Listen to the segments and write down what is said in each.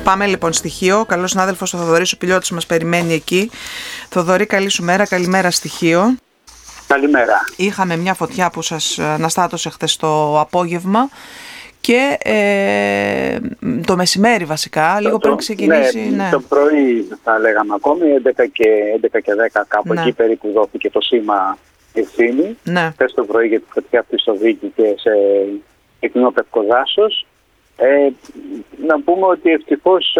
Πάμε λοιπόν στοιχείο. Καλός συνάδελφος ο Θοδωρής ο Πηλιώτης μας περιμένει εκεί. Θοδωρή, καλή σου μέρα. Καλημέρα στοιχείο. Καλημέρα. Είχαμε μια φωτιά που σας αναστάτωσε χθες το απόγευμα και το μεσημέρι βασικά, λίγο πριν ξεκινήσει. Ναι, το πρωί θα λέγαμε ακόμη, 11 και 10 κάπου εκεί περίπου δόθηκε το σήμα ευθύνη. Χθες το πρωί για τη φωτιά αυτή στο Βίκη και σε εκνό Πευκοδάσος. Να πούμε ότι ευτυχώς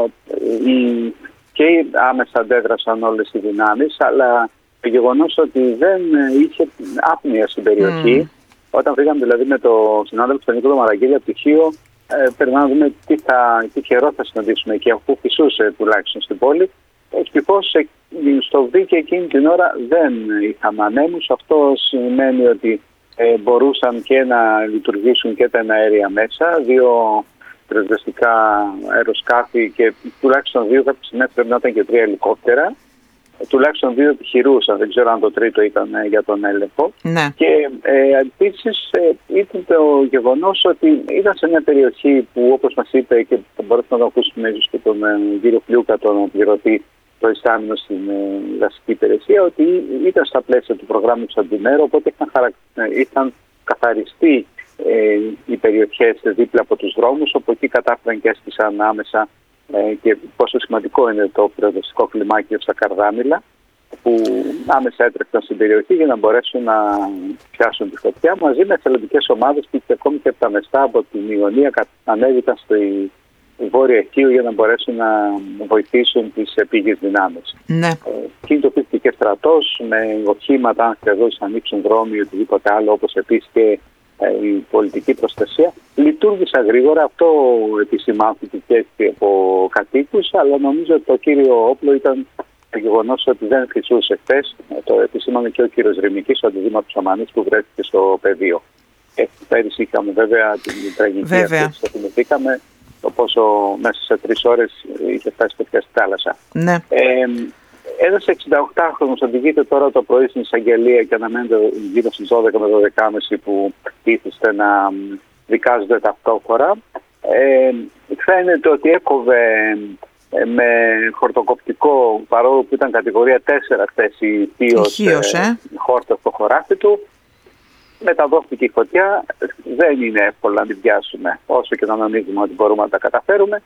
και άμεσα αντέδρασαν όλες οι δυνάμεις, αλλά το γεγονός ότι δεν είχε άπνοια στην περιοχή, όταν πήγαμε δηλαδή με το συνάδελφο τον Νίκολο Μαραγγέλη από πτυχίο, περνάμε να δούμε τι καιρό θα συναντήσουμε εκεί, αφού φυσούσε τουλάχιστον στην πόλη. Ευτυχώς στο Βίκη εκείνη την ώρα δεν είχαμε ανέμους. Αυτό σημαίνει ότι μπορούσαν και να λειτουργήσουν και τα εναέρια μέσα, 2 πυροσβεστικά αεροσκάφη και τουλάχιστον 2, κάποιες στιγμές πρέπει να ήταν και 3 ελικόπτερα. Τουλάχιστον 2 επιχειρούσαν, δεν ξέρω αν το τρίτο ήταν για τον έλεγχο. Ναι. Και επίσης ήταν το γεγονός ότι ήταν σε μια περιοχή που, όπως μας είπε και θα μπορέσουμε να το ακούσουμε ίσως και τον κύριο Φλιούκα, τον πληρωτή προϊστάμενο στην δασική υπηρεσία, ότι ήταν στα πλαίσια του προγράμματος αντιμέρου, οπότε είχαν καθαριστεί οι περιοχές δίπλα από τους δρόμους, όπου εκεί κατάφεραν και έστησαν άμεσα και πόσο σημαντικό είναι το πυροσβεστικό κλιμάκιο στα Καρδάμηλα, που άμεσα έτρεξαν στην περιοχή για να μπορέσουν να πιάσουν τη φωτιά, μαζί με εθελοντικές ομάδες που ακόμη και από τα Μεστά, από την Ιωνία ανέβηκαν στη Βόρεια Αιγαίου για να μπορέσουν να βοηθήσουν τις επίγειες δυνάμεις. Ναι. Κινητοποιήθηκε στρατός με οχήματα, αν χρειαζόταν να ανοίξουν δρόμοι ή οτιδήποτε άλλο, όπως επίσης και η πολιτική προστασία. Λειτουργήσα γρήγορα, αυτό επισημάνθηκε και από κατοίκους, αλλά νομίζω ότι το κύριο όπλο ήταν το γεγονός ότι δεν φυσούσε χθες. Το επισήμανε και ο κύριος Ρημικής, ο αντιδήμαρχος Αμανής, που βρέθηκε στο πεδίο. Πέρυσι είχαμε βέβαια την τραγική αυτή που θυμηθήκαμε, το πόσο μέσα σε 3 ώρες είχε φτάσει φωτιά στη θάλασσα. Ναι. Ένας 68χρονος οδηγείται τώρα το πρωί στην εισαγγελία και αναμένεται γύρω στις 12 με 12.30 που ήθιστε να δικάζονται ταυτόχρονα. Φαίνεται ότι έκοβε με χορτοκοπτικό, παρόλο που ήταν κατηγορία 4 χθες η θείος χόρτα στο χωράφι του. Μεταδόθηκε η φωτιά, δεν είναι εύκολο να την πιάσουμε, όσο και να νομίζουμε ότι μπορούμε να τα καταφέρουμε.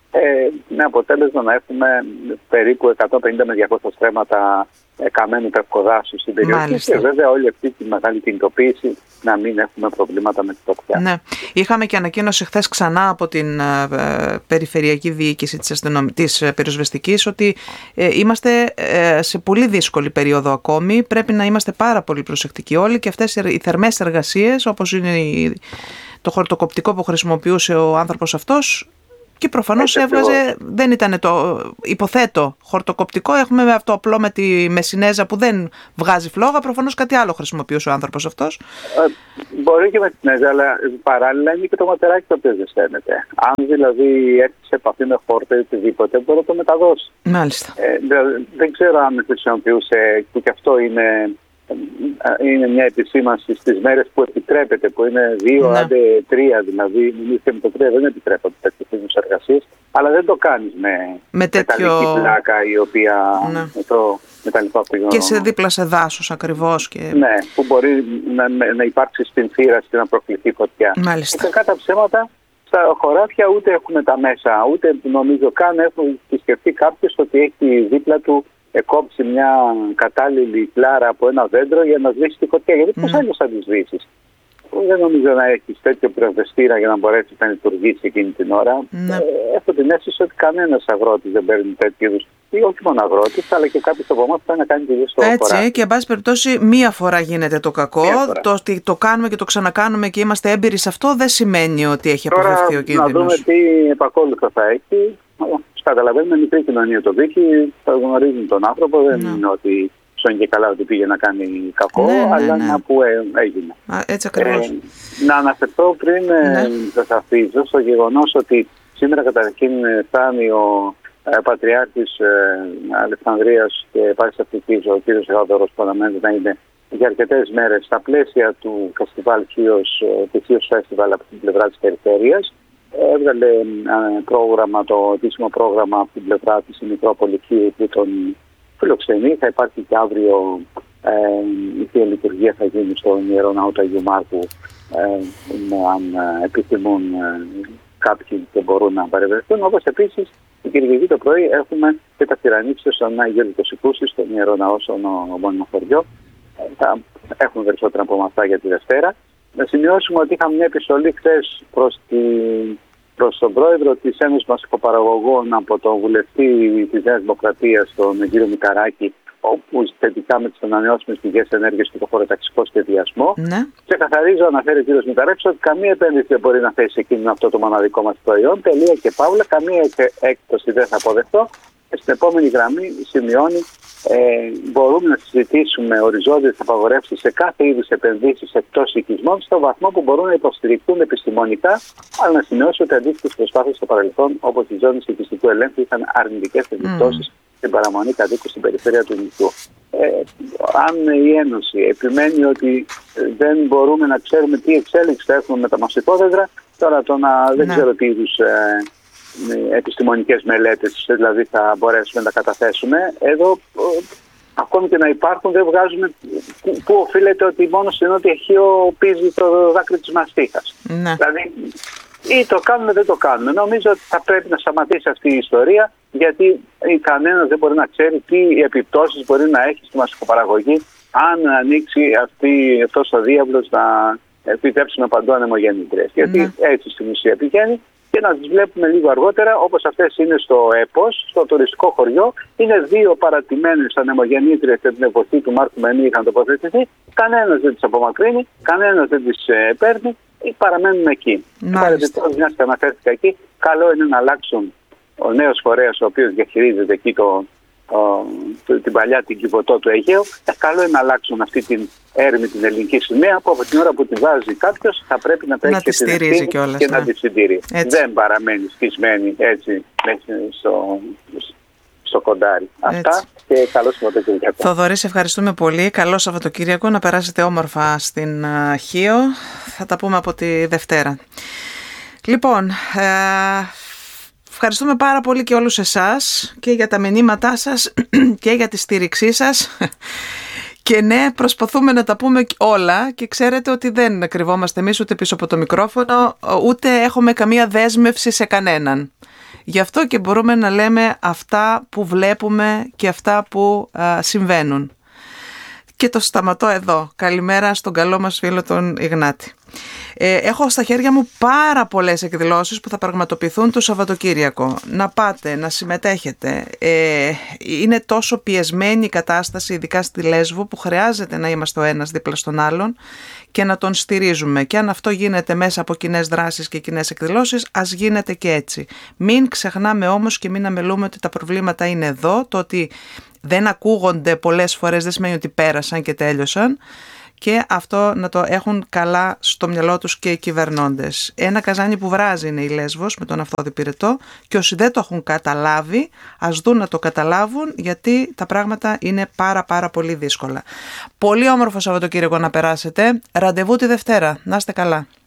Με αποτέλεσμα να έχουμε περίπου 150 με 200 στρέμματα καμένου Πευκοδάσου στην περιοχή. Μάλιστα. Και βέβαια όλη αυτή τη μεγάλη κινητοποίηση να μην έχουμε προβλήματα με τη φωτιά. Ναι. Είχαμε και ανακοίνωση χθες ξανά από την Περιφερειακή Διοίκηση της Πυροσβεστικής ότι είμαστε σε πολύ δύσκολη περίοδο ακόμη. Πρέπει να είμαστε πάρα πολύ προσεκτικοί όλοι και αυτές οι θερμές εργασίες, όπως είναι το χορτοκοπτικό που χρησιμοποιούσε ο άνθρωπος αυτός, και προφανώς έβγαζε, δεν ήταν το υποθέτω χορτοκοπτικό, έχουμε αυτό απλό με τη μεσινέζα που δεν βγάζει φλόγα, προφανώς κάτι άλλο χρησιμοποιούσε ο άνθρωπος αυτός. Μπορεί και με τη μεσινέζα, αλλά παράλληλα είναι και το ματεράκι το οποίο ζεσταίνεται. Αν δηλαδή έρθει σε επαφή με χόρτα ή οτιδήποτε, μπορεί να το μεταδώσει. Μάλιστα. Δεν ξέρω αν χρησιμοποιούσε, και αυτό είναι μια επισήμανση στις μέρες που επιτρέπεται, που είναι 2, άντε 3 δηλαδή, και με το 3 δεν επιτρέπονται τέτοιες εργασίες, αλλά δεν το κάνεις με τέτοιο πλάκα η οποία με τα λοιπά αυτογενών. Και σε δίπλα σε δάσος ακριβώς. Και... Ναι, που μπορεί να υπάρξει στην θύρα και να προκληθεί φωτιά. Μάλιστα. Και κατά ψέματα στα χωράφια ούτε έχουμε τα μέσα, ούτε νομίζω καν έχουν σκεφτεί κάποιος ότι έχει δίπλα του κόψει μια κατάλληλη πλάρα από ένα δέντρο για να σβήσει τη φωτιά. Γιατί πώς άλλως θα τη σβήσεις? Δεν νομίζω να έχεις τέτοιο πυροσβεστήρα για να μπορέσει να λειτουργήσει εκείνη την ώρα. Έχω την αίσθηση ότι κανένας αγρότης δεν παίρνει τέτοιου είδους, ή όχι μόνο αγρότης, αλλά και κάποιος από εμάς που θα να κάνει τη δουλειά στο χωράφι. Έτσι, και εν πάση περιπτώσει, μία φορά γίνεται το κακό. Το ότι το κάνουμε και το ξανακάνουμε και είμαστε έμπειροι σε αυτό δεν σημαίνει ότι έχει αποφευθεί ο κίνδυνος. Να δούμε τι επακόλουθα θα έχει. Καταλαβαίνουμε, μικρή κοινωνία το Βίκη, θα γνωρίζουν τον άνθρωπο, δεν είναι ότι ψώνει και καλά ότι πήγε να κάνει κακό, αλλά να που έγινε. Έτσι ακριβώς. Να αναφερθώ πριν σας αφήσω στο γεγονός ότι σήμερα καταρχήν φτάνει ο Πατριάρχης Αλεξανδρίας και Παρισταυτικής, ο κ. Θεόδωρος, που αναμένεται να είναι για αρκετές μέρες στα πλαίσια του φεστιβάλ της Χίος Festival από την πλευρά της περιφέρειας. έβγαλε πρόγραμμα, το επίσημο πρόγραμμα από την πλευρά της η Μητρόπολη που τον φιλοξενεί. Θα υπάρχει και αύριο η Θεία Λειτουργία θα γίνει στον Ιερό Ναό του Αγίου Μάρκου, αν επιθυμούν κάποιοι και μπορούν να παρευρεθούν. Όπως επίσης την Κυριακή το πρωί έχουμε και τα θυρανίξια στον Άγιο Λιτοσικούση, στον Ιερό Ναό, στον ομώνυμο χωριό. Θα έχουμε περισσότερα από αυτά για τη Δευτέρα. Να σημειώσουμε ότι είχαμε μια επιστολή χθες προς τον πρόεδρο της Ένωσης Μασικοπαραγωγών από τον βουλευτή της Νέας Δημοκρατίας, τον κύριο Μηταράκη, όπου θετικά με τις ανανεώσιμες πηγές ενέργειας και το χωροταξικό σχεδιασμό. Ναι. Ξεκαθαρίζω, αναφέρει ο κ. Μηταράκης, ότι καμία επένδυση δεν μπορεί να θέσει σε κίνδυνο αυτό το μοναδικό μας προϊόν. Τελεία και παύλα. Καμία έκπτωση δεν θα αποδεχτώ. Στην επόμενη γραμμή σημειώνει μπορούμε να συζητήσουμε οριζόντιες απαγορεύσεις σε κάθε είδους επενδύσεις εκτός οικισμών στο βαθμό που μπορούν να υποστηριχθούν επιστημονικά, αλλά να σημειώσω ότι αντίστοιχες προσπάθειες στο παρελθόν, όπως οι ζώνες οικιστικού ελέγχου, είχαν αρνητικές επιπτώσεις στην παραμονή κατοίκου στην περιφέρεια του νησιού. Αν η Ένωση επιμένει ότι δεν μπορούμε να ξέρουμε τι εξέλιξη θα έχουμε με τα μασικόδεντρα, τώρα δεν ξέρω τι είδους επιστημονικές μελέτες δηλαδή θα μπορέσουμε να τα καταθέσουμε. Εδώ ακόμη και να υπάρχουν δεν βγάζουμε πού οφείλεται ότι μόνο στην Νότια Χίο πίζει το δάκρυ της μαστίχας. Ναι. Δηλαδή ή το κάνουμε δεν το κάνουμε. Νομίζω ότι θα πρέπει να σταματήσει αυτή η ιστορία, γιατί κανένας δεν μπορεί να ξέρει τι επιπτώσεις μπορεί να έχει στη μασικοπαραγωγή αν ανοίξει αυτός ο διάβλος να επιτρέψουμε παντού ανεμογεννήτριες. Γιατί έτσι στην ουσία πηγαίνει. Και να τις βλέπουμε λίγο αργότερα, όπως αυτές είναι στο ΕΠΟΣ, στο τουριστικό χωριό. Είναι δύο παρατημένες ανεμογεννήτριες από την εποχή του Μάρκου Μενή είχαν τοποθετηθεί. Κανένας δεν τις απομακρύνει, κανένας δεν τις παίρνει ή παραμένουν εκεί. Παραδείγματος, μιας και αναφέρθηκα εκεί, καλό είναι να αλλάξουν ο νέος φορέας, ο οποίος διαχειρίζεται εκεί την παλιά την Κιβωτό του Αιγαίου. Καλό είναι να αλλάξουν αυτή την έρμη, την ελληνική σημαία, που από την ώρα που τη βάζει κάποιος θα πρέπει να τα έχει και να τη συντηρεί. Δεν παραμένει σκισμένη έτσι στο κοντάρι. Αυτά και καλό Σαββατοκύριακο. Θοδωρή, σε ευχαριστούμε πολύ. Καλό Σαββατοκύριακο, να περάσετε όμορφα στην Χίο. Θα τα πούμε από τη Δευτέρα. Λοιπόν, ευχαριστούμε πάρα πολύ και όλους εσάς και για τα μηνύματά σας και για τη στήριξή σας. Και ναι, προσπαθούμε να τα πούμε όλα και ξέρετε ότι δεν κρυβόμαστε εμείς ούτε πίσω από το μικρόφωνο, ούτε έχουμε καμία δέσμευση σε κανέναν. Γι' αυτό και μπορούμε να λέμε αυτά που βλέπουμε και αυτά που συμβαίνουν. Και το σταματώ εδώ. Καλημέρα στον καλό μας φίλο τον Ιγνάτη. Έχω στα χέρια μου πάρα πολλές εκδηλώσεις που θα πραγματοποιηθούν το Σαββατοκύριακο. Να πάτε, να συμμετέχετε. Είναι τόσο πιεσμένη η κατάσταση, ειδικά στη Λέσβο, που χρειάζεται να είμαστε ο ένας δίπλα στον άλλον και να τον στηρίζουμε. Και αν αυτό γίνεται μέσα από κοινές δράσεις και κοινές εκδηλώσεις, ας γίνεται και έτσι. Μην ξεχνάμε όμως και μην αμελούμε ότι τα προβλήματα είναι εδώ. Το ότι δεν ακούγονται πολλές φορές δεν σημαίνει ότι πέρασαν και τέλειωσαν. Και αυτό να το έχουν καλά στο μυαλό τους και οι κυβερνώντες. Ένα καζάνι που βράζει είναι η Λέσβος με τον Αυθόδη Πυρετό, και όσοι δεν το έχουν καταλάβει ας δουν να το καταλάβουν, γιατί τα πράγματα είναι πάρα πολύ δύσκολα. Πολύ όμορφο Σαββατοκύριακο να περάσετε. Ραντεβού τη Δευτέρα. Να είστε καλά.